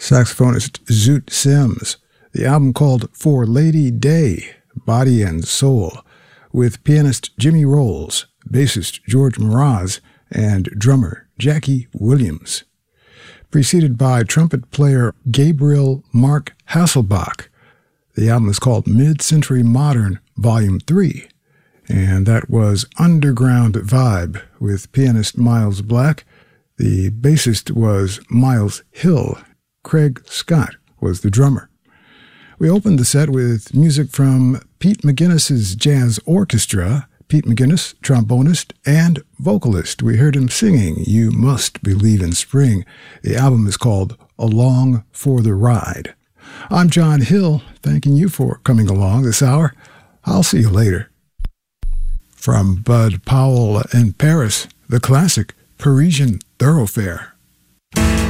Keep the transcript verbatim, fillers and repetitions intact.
saxophonist Zoot Sims. The album called For Lady Day, Body and Soul, with pianist Jimmy Rolls, bassist George Mraz, and drummer Jackie Williams. Preceded by trumpet player Gabriel Mark Hasselbach. The album is called Mid-Century Modern Volume three, and that was Underground Vibe with pianist Miles Black. The bassist was Miles Hill. Craig Scott was the drummer. We opened the set with music from Pete McGuinness's Jazz Orchestra. Pete McGuinness, trombonist and vocalist. We heard him singing You Must Believe in Spring. The album is called Along for the Ride. I'm John Hill, thanking you for coming along this hour. I'll see you later. From Bud Powell in Paris, the classic Parisian Thoroughfare.